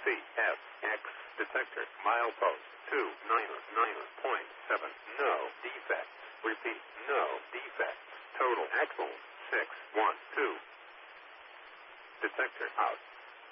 CFX detector. Milepost 299.7. No defects. Repeat, no defects. Total axle 612. Detector out.